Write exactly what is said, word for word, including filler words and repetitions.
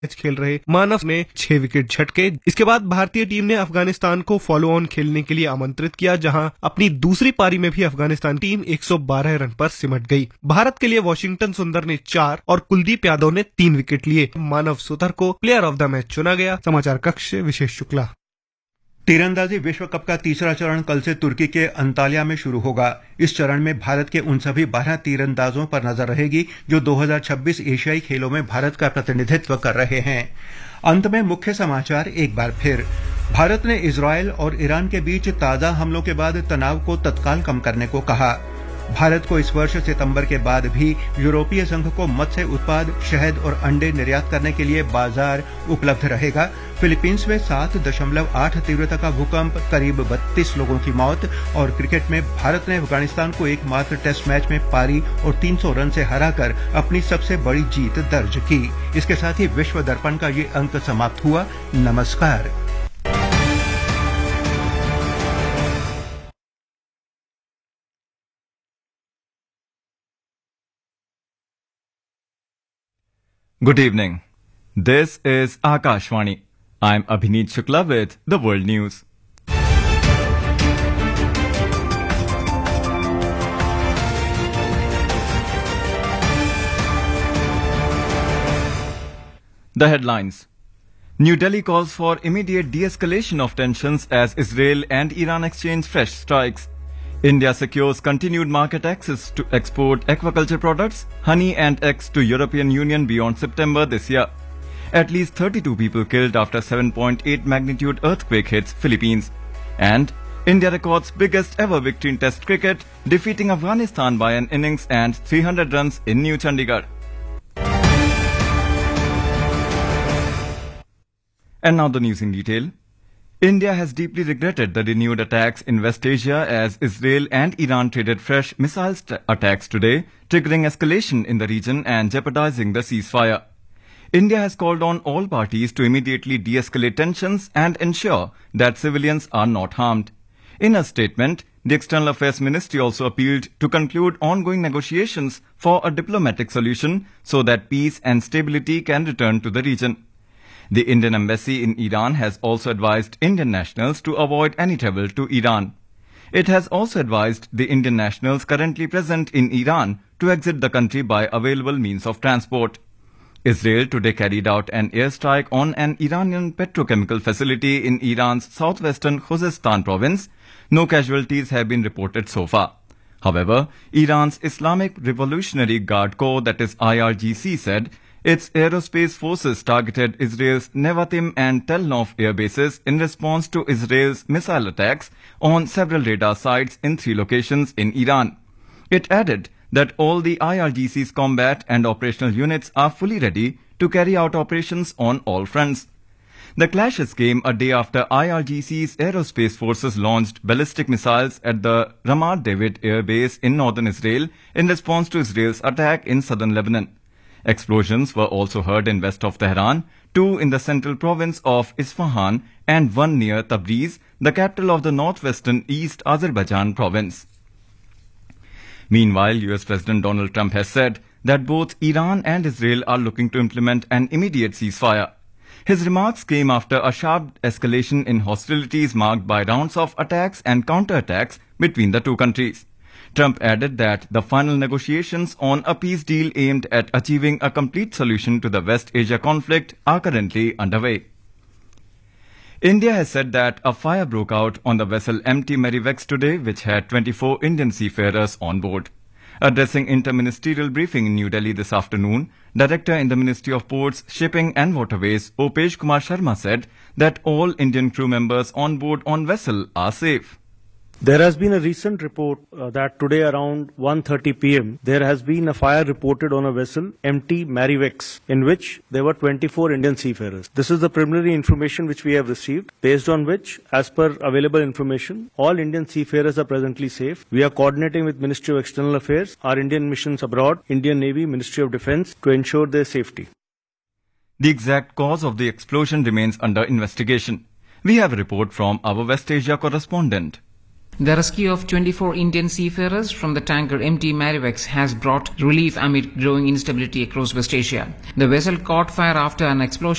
Match खेल रहे मानव ने छह विकेट झटके। इसके बाद भारतीय टीम ने अफगानिस्तान को फॉलो ऑन खेलने के लिए आमंत्रित किया, जहां अपनी दूसरी पारी में भी अफगानिस्तान टीम एक सौ बारह रन पर सिमट गई। भारत के लिए वॉशिंगटन सुंदर ने चार और कुलदीप यादव ने तीन विकेट लिए। मानव सुथर को प्लेयर ऑफ द मैच चुना गया। समाचार कक्ष से विशेष शुक्ला। तीरंदाजी विश्व कप का तीसरा चरण कल से तुर्की के अंताल्या में शुरू होगा। इस चरण में भारत के उन सभी बारह तीरंदाजों पर नजर रहेगी जो दो हज़ार छब्बीस एशियाई खेलों में भारत का प्रतिनिधित्व कर रहे हैं। अंत में मुख्य समाचार एक बार फिर। भारत ने इजरायल और ईरान के बीच ताजा हमलों के बाद तनाव को तत्काल कम करने को कहा। भारत को इस वर्ष सितंबर के बाद भी यूरोपीय संघ को मत्स्य उत्पाद, शहद और अंडे निर्यात करने के लिए बाजार उपलब्ध रहेगा। फिलीपींस में सात दशमलव आठ तीव्रता का भूकंप, करीब बत्तीस लोगों की मौत। और क्रिकेट में भारत ने अफगानिस्तान को एकमात्र टेस्ट मैच में पारी और तीन सौ रन से हराकर अपनी सबसे बड़ी जीत दर्ज की। इसके साथ ही विश्व दर्पण का ये अंक समाप्त हुआ। नमस्कार। Good evening. This is Akashvani. I'm Abhineet Shukla with the World News. The headlines. New Delhi calls for immediate de-escalation of tensions as Israel and Iran exchange fresh strikes. India secures continued market access to export aquaculture products, honey and eggs to European Union beyond September this year. At least thirty-two people killed after seven point eight magnitude earthquake hits Philippines. And India records biggest ever victory in Test cricket, defeating Afghanistan by an innings and three hundred runs in New Chandigarh. And now the news in detail. India has deeply regretted the renewed attacks in West Asia as Israel and Iran traded fresh missile attacks today, triggering escalation in the region and jeopardizing the ceasefire. India has called on all parties to immediately de-escalate tensions and ensure that civilians are not harmed. In a statement, the External Affairs Ministry also appealed to conclude ongoing negotiations for a diplomatic solution so that peace and stability can return to the region. The Indian Embassy in Iran has also advised Indian nationals to avoid any travel to Iran. It has also advised the Indian nationals currently present in Iran to exit the country by available means of transport. Israel today carried out an airstrike on an Iranian petrochemical facility in Iran's southwestern Khuzestan province. No casualties have been reported so far. However, Iran's Islamic Revolutionary Guard Corps, that is I R G C, said its aerospace forces targeted Israel's Nevatim and Tel Nof air bases in response to Israel's missile attacks on several radar sites in three locations in Iran. It added that all the I R G C's combat and operational units are fully ready to carry out operations on all fronts. The clashes came a day after I R G C's aerospace forces launched ballistic missiles at the Ramat David air base in northern Israel in response to Israel's attack in southern Lebanon. Explosions were also heard in west of Tehran, two in the central province of Isfahan and one near Tabriz, the capital of the northwestern East Azerbaijan province. Meanwhile, U S President Donald Trump has said that both Iran and Israel are looking to implement an immediate ceasefire. His remarks came after a sharp escalation in hostilities marked by rounds of attacks and counterattacks between the two countries. Trump added that the final negotiations on a peace deal aimed at achieving a complete solution to the West Asia conflict are currently underway. India has said that a fire broke out on the vessel M T Merryweather today, which had twenty-four Indian seafarers on board. Addressing inter-ministerial briefing in New Delhi this afternoon, Director in the Ministry of Ports, Shipping and Waterways, Opesh Kumar Sharma, said that all Indian crew members on board on vessel are safe. There has been a recent report uh, that today around one thirty p m there has been a fire reported on a vessel M T Merryweather in which there were twenty-four Indian seafarers. This is the preliminary information which we have received, based on which, as per available information, all Indian seafarers are presently safe. We are coordinating with Ministry of External Affairs, our Indian missions abroad, Indian Navy, Ministry of Defence to ensure their safety. The exact cause of the explosion remains under investigation. We have a report from our West Asia correspondent. The rescue of twenty-four Indian seafarers from the tanker M T Marivex has brought relief amid growing instability across West Asia. The vessel caught fire after an explosion